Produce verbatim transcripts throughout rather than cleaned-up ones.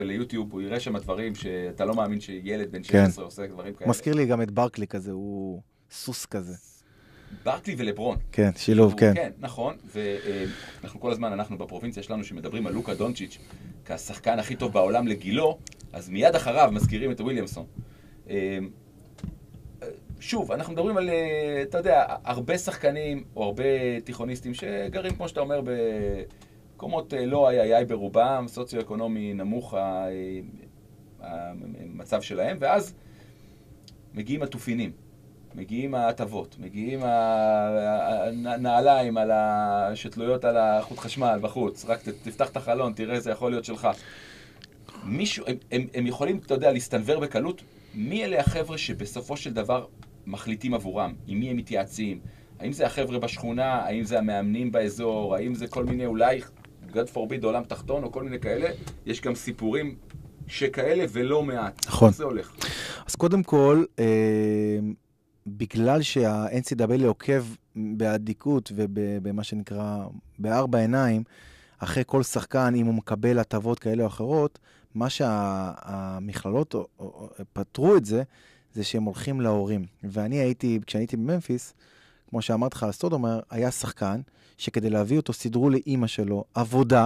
ליוטיוב, הוא יראה שם דברים שאתה לא מאמין שילד בן שש עשרה עושה דברים כאלה. מזכיר לי גם את ברקלי כזה, הוא סוס כזה. ברקלי ולברון. כן, שילוב, כן. כן, נכון, ואנחנו כל הזמן, אנחנו בפרובינציה שלנו שמדברים על לוקה דונצ'יץ' כשחקן הכי טוב בעולם לגילו, אז מיד אחריו מזכירים את וויליאמסון. שוב, אנחנו מדברים על, אתה יודע, הרבה שחקנים או הרבה תיכוניסטים שגרים, כמו שאתה אומר, במקומות לא איי איי ברובם, סוציו-אקונומי נמוך המצב שלהם, ואז מגיעים התופינים. מגיעים ההטבות, מגיעים הנעליים שתלויות על החוט חשמל בחוץ, רק תפתח את החלון, תראה איזה יכול להיות שלך. מישהו, הם, הם, הם יכולים, אתה יודע, להסתנבר בקלות, מי אלה החבר'ה שבסופו של דבר מחליטים עבורם, עם מי הם מתייעצים, האם זה החבר'ה בשכונה, האם זה המאמנים באזור, האם זה כל מיני אולי, God forbid, עולם תחתון או כל מיני כאלה, יש גם סיפורים שכאלה ולא מעט. נכון. איך זה הולך? אז קודם כל, אה... בגלל שה-אן סי דאבליו עוקב באדיקות ובמה שנקרא בארבע עיניים, אחרי כל שחקן, אם הוא מקבל הטבות כאלה או אחרות, מה שהמכללות פתרו את זה, זה שהם הולכים להורים. ואני הייתי, כשאני הייתי בממפיס, כמו שאמרת לך על סטודומר, היה שחקן שכדי להביא אותו סידרו לאמא שלו עבודה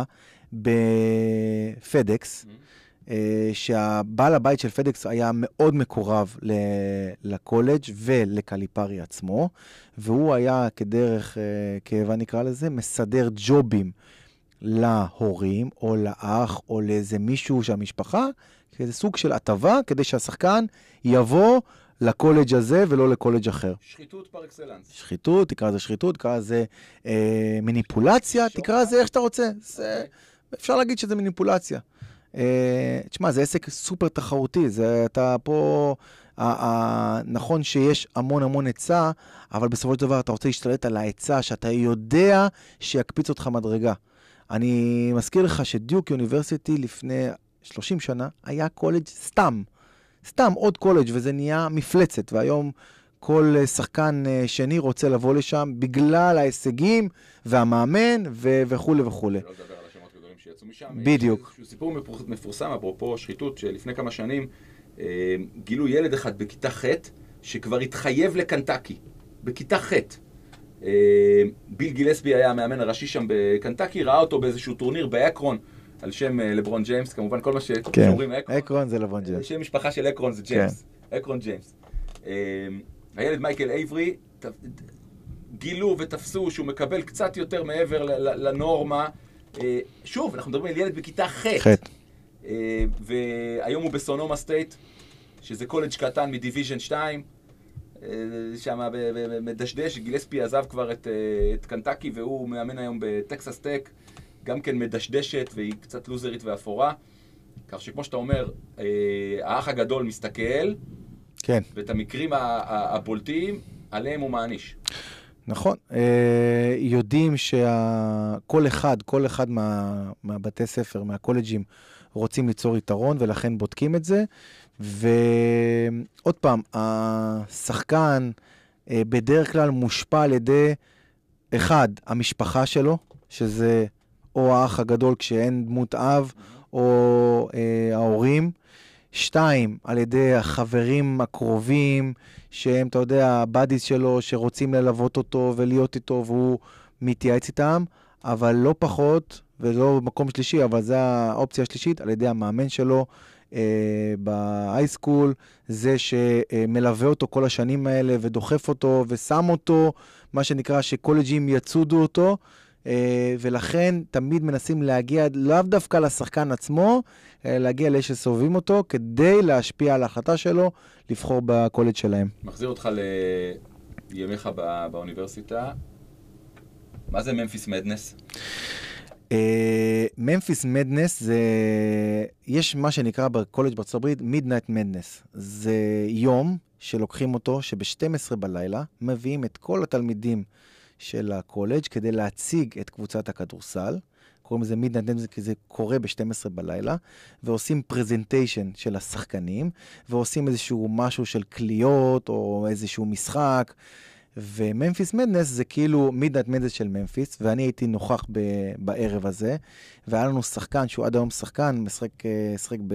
בפדקס, שהבעל הבית של פדקס היה מאוד מקורב לקולג' ולקליפרי עצמו, והוא היה כדרך, כאבה נקרא לזה, מסדר ג'ובים להורים או לאח או לאיזה מישהו שהמשפחה, כזה סוג של הטבה, כדי שהשחקן יבוא לקולג' הזה ולא לקולג' אחר. שחיתות פר אקסלנס. שחיתות, תקרא לזה שחיתות, תקרא לזה אה, מניפולציה, תקרא לזה איך שאתה רוצה. זה, אפשר להגיד שזה מניפולציה. תשמע, זה עסק סופר תחרותי, זה אתה פה, נכון שיש המון המון היצע, אבל בסופו של דבר אתה רוצה להשתלט על ההיצע שאתה יודע שיקפיץ אותך מדרגה. אני מזכיר לך שדיוק יוניברסיטי לפני שלושים שנה היה קולג' סתם, סתם עוד קולג' וזה נהיה מפלצת, והיום כל שחקן שני רוצה לבוא לשם בגלל ההישגים והמאמן וכו' וכו'. שיצאו משם. בדיוק. יש סיפור מפורסם, אפרופו שחיתות, שלפני כמה שנים אה, גילו ילד אחד בכיתה ח' שכבר התחייב לקנטקי, בכיתה ח'. אה, ביל גילסבי היה המאמן הראשי שם בקנטקי, ראה אותו באיזשהו טורניר באקרון, על שם אה, לברון ג'יימס, כמובן כל מה שאומרים כן, אקרון. אקרון זה לברון ג'יימס. שם משפחה של אקרון זה ג'יימס. כן. אקרון ג'יימס. אה, הילד מייקל אייברי, ת, גילו ותפסו שהוא מקבל קצת יותר מעבר לנורמה, שוב, אנחנו מדברים על ילד בכיתה ח' והיום הוא בסונומה סטייט, שזה קולג' קטן מדיוויז'ן שתיים, שם מדשדש, גילספי עזב כבר את, את קנטקי, והוא מאמן היום בטקסס טק, גם כן מדשדשת, והיא קצת לוזרית ואפורה, כך שכמו שאתה אומר, האח הגדול מסתכל, כן. ואת המקרים הבולטים, עליהם הוא מעניש. נכון, יודעים שכל אחד, כל אחד מה, מהבתי ספר, מהקולג'ים, רוצים ליצור יתרון, ולכן בודקים את זה. ועוד פעם, השחקן בדרך כלל מושפע על ידי, אחד, המשפחה שלו, שזה או האח הגדול כשאין דמות אב, או ההורים. שתיים, על ידי החברים הקרובים, שהם, אתה יודע, הבאדיס שלו, שרוצים ללוות אותו ולהיות איתו, והוא מתייעץ איתם, אבל לא פחות, ולא במקום שלישי, אבל זו האופציה השלישית, על ידי המאמן שלו אה, בהייסקול, זה שמלווה אותו כל השנים האלה, ודוחף אותו, ושם אותו, מה שנקרא שקולג'ים יצודו אותו, ולכן תמיד מנסים להגיע לאו דווקא לשחקן עצמו, להגיע לאלה שסובבים אותו, כדי להשפיע על ההחלטה שלו, לבחור בקולג' שלהם. מחזיר אותך לימיך בא, באוניברסיטה. מה זה ממפיס מדנס? ממפיס מדנס זה, יש מה שנקרא בקולג' בארצות הברית, מידנייט מדנס. זה יום שלוקחים אותו, שב-שתים עשרה בלילה, מביאים את כל התלמידים של הקולג' כדי להציג את קבוצת הכדורסל, קוראים לזה מידנייט מדנס, כי זה קורה ב-שתים עשרה בלילה, ועושים פרזנטיישן של השחקנים, ועושים איזשהו משהו של קליות, או איזשהו משחק, וממפיס מדנס זה כאילו מידנייט מדנס של ממפיס, ואני הייתי נוכח ב- בערב הזה, והיה לנו שחקן שהוא עד היום שחקן, משחק, משחק